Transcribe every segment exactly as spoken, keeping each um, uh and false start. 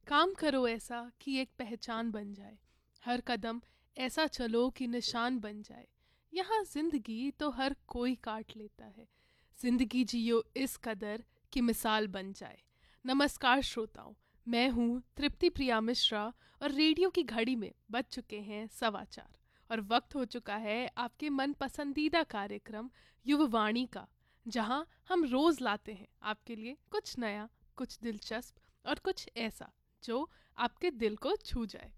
काम करो ऐसा कि एक पहचान बन जाए, हर कदम ऐसा चलो कि निशान बन जाए। यहाँ जिंदगी तो हर कोई काट लेता है, जिंदगी जियो इस कदर कि मिसाल बन जाए। नमस्कार श्रोताओं, मैं हूँ तृप्ति प्रिया मिश्रा और रेडियो की घड़ी में बज चुके हैं समाचार और वक्त हो चुका है आपके मन पसंदीदा कार्यक्रम युववाणी का, जहाँ हम रोज लाते हैं आपके लिए कुछ नया, कुछ दिलचस्प और कुछ ऐसा जो आपके दिल को छू जाए।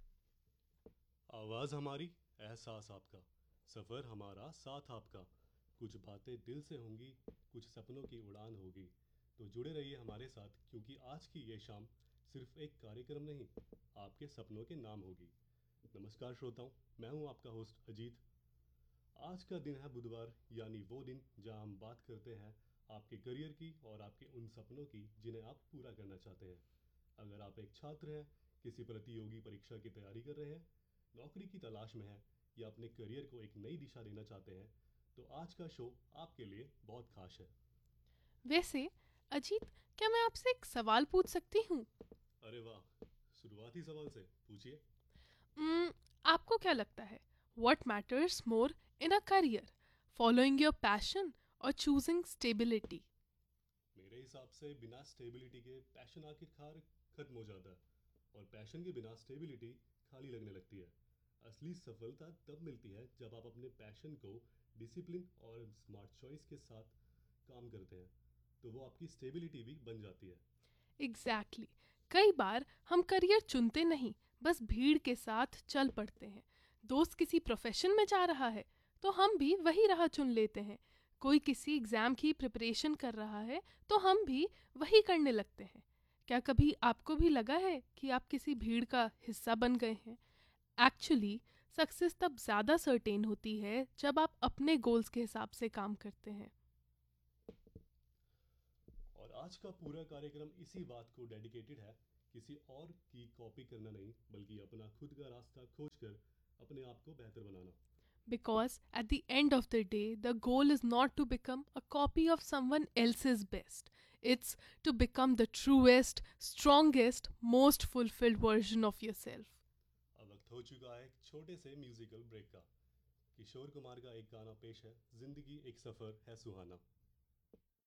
आवाज़ हमारी, एहसास आपका, सफ़र हमारा, साथ आपका। कुछ बातें दिल से होंगी, कुछ सपनों की उड़ान होगी। तो जुड़े रहिए हमारे साथ, क्योंकि आज की ये शाम सिर्फ एक कार्यक्रम नहीं, आपके सपनों के नाम होगी। नमस्कार श्रोताओं, मैं हूं आपका होस्ट अजीत। आज का दिन है बुधवार, यानी वो दिन जहां हम बात करते हैं आपके करियर की और आपके उन सपनों की जिन्हें आप पूरा करना चाहते हैं। अगर आप एक छात्र हैं, किसी प्रतियोगी परीक्षा की तैयारी कर रहे हैं, नौकरी की तलाश में हैं या अपने करियर को एक नई दिशा देना चाहते हैं, तो आज का शो आपके लिए बहुत खास है। वैसे अजीत, क्या मैं आपसे एक सवाल पूछ सकती हूँ? अरे वाह, शुरुआती सवाल से पूछिए। उम्म, आपको क्या लगता है, what matters more in a career, following your passion और चूजिंग स्टेबिलिटी? मेरे हिसाब से बिना स्टेबिलिटी के पैशन आखिरकार खत्म हो जाता है, और पैशन के बिना स्टेबिलिटी खाली लगने लगती है। असली सफलता तब मिलती है जब आप अपने पैशन को डिसिप्लिन और स्मार्ट चॉइस के साथ काम करते हैं, तो वो आपकी स्टेबिलिटी भी बन जाती है। Exactly exactly. कई बार हम करियर चुनते नहीं, बस भीड़ के साथ चल पड़ते हैं। दोस्त किसी प्रोफेशन में जा रहा है तो हम भी वही राह चुन लेते हैं। कोई किसी एग्ज़ाम की प्रिपरेशन कर रहा है तो हम भी वही करने लगते हैं। क्या कभी आपको भी लगा है कि आप किसी भीड़ का हिस्सा बन गए हैं? एक्चुअली सक्सेस तब ज़्यादा सर्टेन होती है जब आप अपने गोल्स के हिसाब से काम करते हैं। और आज का पूरा कार्यक्रम इसी बात को डेडिकेटेड है, किसी और की कॉपी करना नहीं, बल्कि अपना खुद का रास्ता खोजकर अपने आप को बेहतर बनाना। Because at the end of the day, the goal is not to become a copy of someone else's best. It's to become the truest, strongest, most fulfilled version of yourself. अब वक्त हो चुका है एक छोटे से म्यूजिकल ब्रेक का। किशोर कुमार का एक गाना पेश है, जिंदगी एक सफ़र है सुहाना।